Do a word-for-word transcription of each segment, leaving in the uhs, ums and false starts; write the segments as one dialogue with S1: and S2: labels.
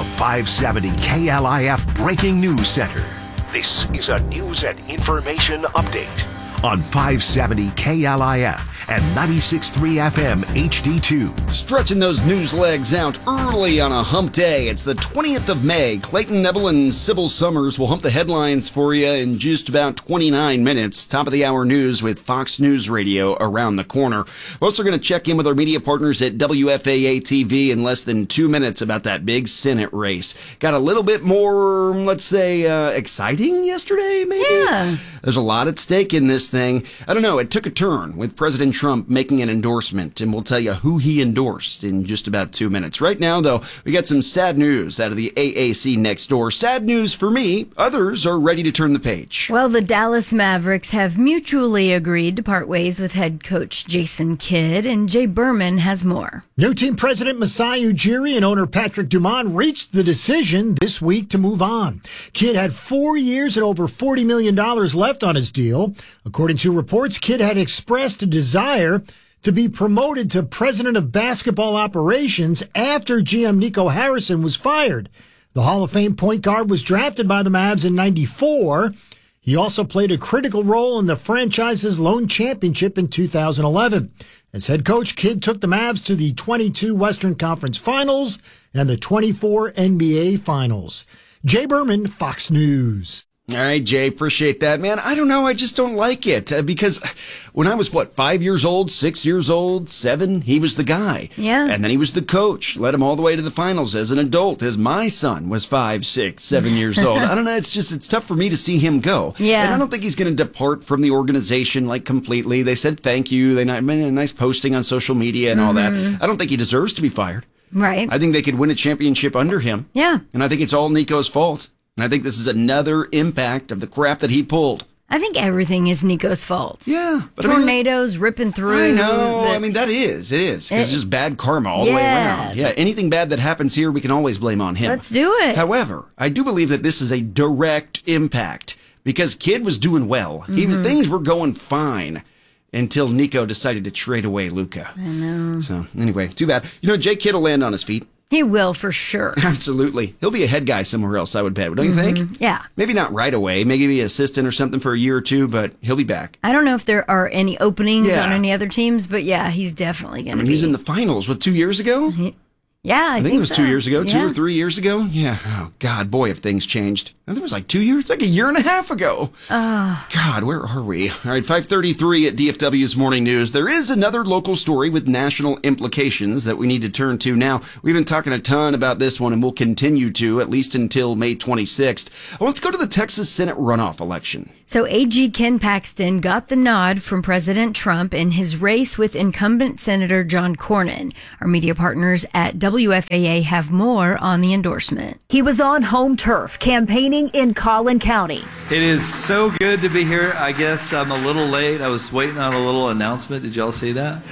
S1: the five seventy K L I F Breaking News Center. This is a news and information update on five seventy K L I F and ninety-six point three F M H D two.
S2: Stretching those news legs out early on a hump day. It's the twentieth of May. Clayton Neville and Sybil Summers will hump the headlines for you in just about twenty-nine minutes. Top of the hour news with Fox News Radio around the corner. We're also going to check in with our media partners at W F A A T V in less than two minutes about that big Senate race. Got a little bit more, let's say, uh, exciting yesterday, maybe?
S3: Yeah.
S2: There's a lot at stake in this thing. I don't know. It took a turn with President Trump making an endorsement, and we'll tell you who he endorsed in just about two minutes. Right now, though, we got some sad news out of the A A C next door. Sad news for me. Others are ready to turn the page.
S3: Well, the Dallas Mavericks have mutually agreed to part ways with head coach Jason Kidd, and Jay Berman has more.
S4: New team president Masai Ujiri and owner Patrick Dumont reached the decision this week to move on. Kidd had four years and over forty million dollars left on his deal. According to reports, Kidd had expressed a desire to be promoted to president of basketball operations after G M Nico Harrison was fired. The Hall of Fame point guard was drafted by the Mavs in ninety-four. He also played a critical role in the franchise's lone championship in two thousand eleven. As head coach, Kidd took the Mavs to the twenty-two Western Conference Finals and the twenty-four N B A Finals. Jay Berman, Fox News.
S2: All right, Jay, appreciate that, man. I don't know. I just don't like it uh, because when I was, what, five years old, six years old, seven, he was the guy.
S3: Yeah.
S2: And then he was the coach, led him all the way to the finals as an adult, as my son was five, six, seven years old. I don't know. It's just, it's tough for me to see him go.
S3: Yeah.
S2: And I don't think he's going to depart from the organization like completely. They said thank you. They made a nice posting on social media and all
S3: Mm-hmm.
S2: that. I don't think he deserves to be fired.
S3: Right.
S2: I think they could win a championship under him.
S3: Yeah.
S2: And I think it's all Nico's fault. And I think this is another impact of the crap that he pulled.
S3: I think everything is Nico's fault.
S2: Yeah. But
S3: Tornadoes I mean, ripping through.
S2: I know.
S3: The,
S2: I mean, that is. It is. 'Cause
S3: it,
S2: it's just bad karma all the way
S3: yeah.
S2: around. Yeah. Anything bad that happens here, we can always blame on him.
S3: Let's do it.
S2: However, I do believe that this is a direct impact because Kidd was doing well. Mm-hmm. He was, things were going fine until Nico decided to trade away Luka.
S3: I know.
S2: So, anyway, too bad. You know, Jay Kidd will land on his feet.
S3: He will, for sure.
S2: Absolutely. He'll be a head guy somewhere else, I would bet. Don't you
S3: Mm-hmm.
S2: think?
S3: Yeah.
S2: Maybe not right away. Maybe be an assistant or something for a year or two, but he'll be back.
S3: I don't know if there are any openings
S2: Yeah.
S3: on any other teams, but yeah, he's definitely going
S2: I
S3: to
S2: mean,
S3: be.
S2: he was in the finals, what, two years ago?
S3: He, yeah, I,
S2: I think, it was
S3: so.
S2: two years ago,
S3: yeah.
S2: two or three years ago. Yeah. Oh, God, boy, have things changed. I think it was like two years, like a year and a half ago.
S3: Oh.
S2: God, where are we? All right, five thirty-three at D F W's Morning News. There is another local story with national implications that we need to turn to now. We've been talking a ton about this one, and we'll continue to, at least until May twenty-sixth. Well, let's go to the Texas Senate runoff election.
S3: So A G Ken Paxton got the nod from President Trump in his race with incumbent Senator John Cornyn. Our media partners at W F A A have more on the endorsement.
S5: He was on home turf campaigning in Collin County.
S6: It is so good to be here. I guess I'm a little late. I was waiting on a little announcement. Did y'all see that?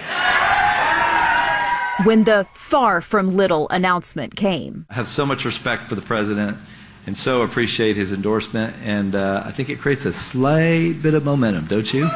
S5: When the far from little announcement came.
S6: I have so much respect for the president and so appreciate his endorsement, and uh, I think it creates a slight bit of momentum, don't you?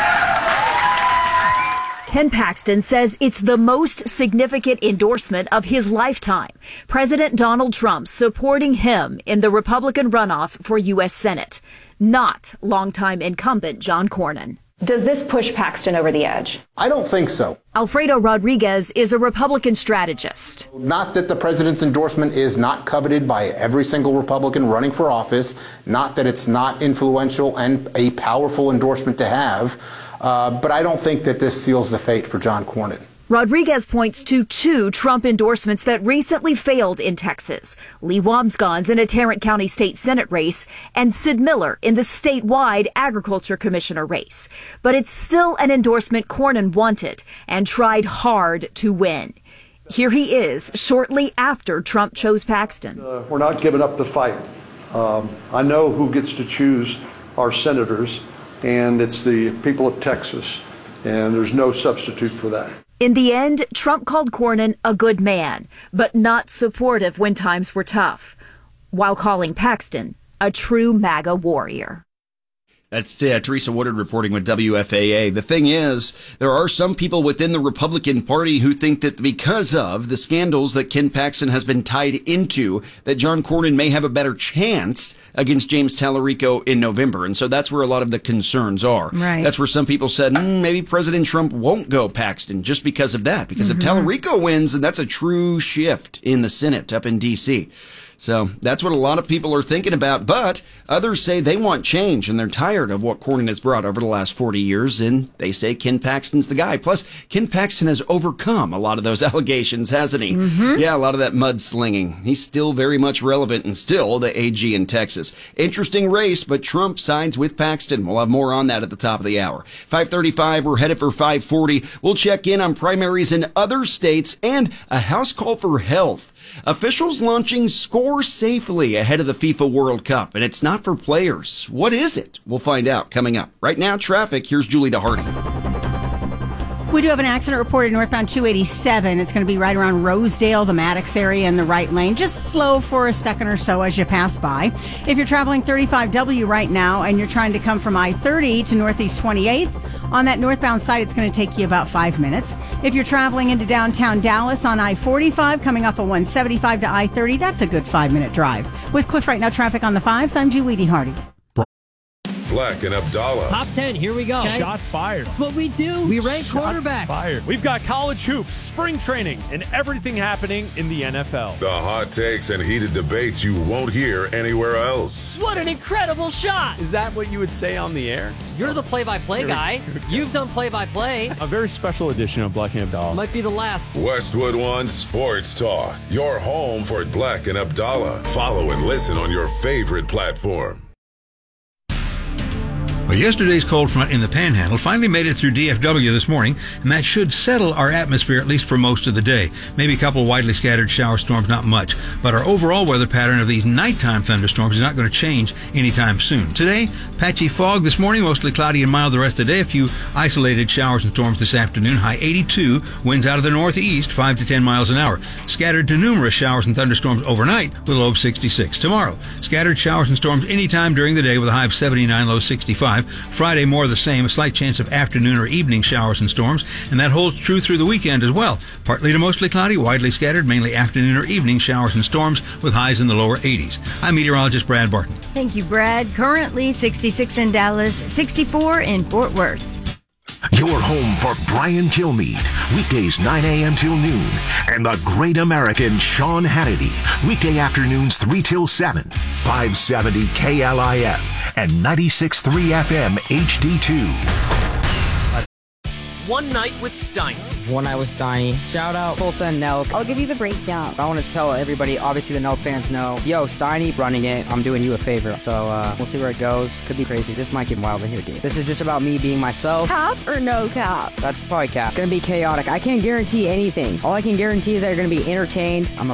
S5: Ken Paxton says it's the most significant endorsement of his lifetime. President Donald Trump supporting him in the Republican runoff for U S Senate, not longtime incumbent John Cornyn.
S7: Does this push Paxton over the edge?
S8: I don't think so.
S5: Alfredo Rodriguez is a Republican strategist.
S8: Not that the president's endorsement is not coveted by every single Republican running for office, not that it's not influential and a powerful endorsement to have, uh, but I don't think that this seals the fate for John Cornyn.
S5: Rodriguez points to two Trump endorsements that recently failed in Texas. Lee Wambsgans in a Tarrant County State Senate race and Sid Miller in the statewide Agriculture Commissioner race. But it's still an endorsement Cornyn wanted and tried hard to win. Here he is shortly after Trump chose Paxton.
S9: Uh, we're not giving up the fight. Um, I know who gets to choose our senators, and it's the people of Texas, and there's no substitute for that.
S5: In the end, Trump called Cornyn a good man, but not supportive when times were tough, while calling Paxton a true MAGA warrior.
S2: That's uh, Teresa Woodard reporting with W F A A. The thing is, there are some people within the Republican Party who think that because of the scandals that Ken Paxton has been tied into, that John Cornyn may have a better chance against James Tallarico in November. And so that's where a lot of the concerns are.
S3: Right.
S2: That's where some people said, mm, maybe President Trump won't go Paxton just because of that. Because mm-hmm. if Tallarico wins, then that's a true shift in the Senate up in D C So that's what a lot of people are thinking about, but others say they want change and they're tired of what Cornyn has brought over the last forty years, and they say Ken Paxton's the guy. Plus, Ken Paxton has overcome a lot of those allegations, hasn't he? Mm-hmm. Yeah, a lot of that mudslinging. He's still very much relevant and still the A G in Texas. Interesting race, but Trump sides with Paxton. We'll have more on that at the top of the hour. five thirty-five, we're headed for five forty. We'll check in on primaries in other states and a House call for health. Officials launching Score Safely ahead of the FIFA World Cup, and it's not for players. What is it? We'll find out coming up. Right now, traffic. Here's Julie DeHardy.
S10: We do have an accident reported northbound two eighty-seven. It's going to be right around Rosedale, the Maddox area in the right lane. Just slow for a second or so as you pass by. If you're traveling thirty-five W right now and you're trying to come from I thirty to Northeast twenty-eighth, on that northbound side, it's going to take you about five minutes. If you're traveling into downtown Dallas on I forty-five, coming off of one seventy-five to I thirty, that's a good five-minute drive. With Cliff Right Now traffic on the fives, I'm Julie DeHardy.
S11: Black and Abdallah.
S12: Top ten, here we go.
S13: Okay. Shots fired.
S12: That's what we do. We rank
S13: Shots
S12: quarterbacks.
S13: Fired. We've got college hoops, spring training, and everything happening in the N F L.
S11: The hot takes and heated debates you won't hear anywhere else.
S12: What an incredible shot.
S13: Is that what you would say on the air?
S12: You're the play-by-play guy. You've done play-by-play.
S13: A very special edition of Black and Abdallah.
S12: Might be the last.
S11: Westwood One Sports Talk. Your home for Black and Abdallah. Follow and listen on your favorite platform.
S14: Well, yesterday's cold front in the Panhandle finally made it through D F W this morning, and that should settle our atmosphere at least for most of the day. Maybe a couple of widely scattered shower storms, not much. But our overall weather pattern of these nighttime thunderstorms is not going to change anytime soon. Today, patchy fog this morning, mostly cloudy and mild the rest of the day. A few isolated showers and storms this afternoon. High eighty-two, winds out of the northeast, five to ten miles an hour. Scattered to numerous showers and thunderstorms overnight with a low of sixty-six. Tomorrow, scattered showers and storms anytime during the day with a high of seventy-nine, low sixty-five. Friday, more of the same, a slight chance of afternoon or evening showers and storms, and that holds true through the weekend as well. Partly to mostly cloudy, widely scattered, mainly afternoon or evening showers and storms with highs in the lower eighties. I'm meteorologist Brad Barton.
S3: Thank you, Brad. Currently sixty-six in Dallas, sixty-four in Fort Worth.
S1: Your home for Brian Kilmeade, weekdays nine a.m. till noon, and the great American Sean Hannity, weekday afternoons three till seven, five seventy K L I F and ninety-six point three F M H D two.
S15: One Night with Steiny.
S16: One Night with Steiny. Shout out Tulsa and Nelk.
S17: I'll give you the breakdown.
S16: I want to tell everybody, obviously the Nelk fans know, yo, Steiny running it, I'm doing you a favor. So uh, we'll see where it goes. Could be crazy. This might get wild in here, dude. This is just about me being myself.
S17: Cap or no cap?
S16: That's probably cap. It's gonna be chaotic. I can't guarantee anything. All I can guarantee is that you're gonna be entertained. I'm a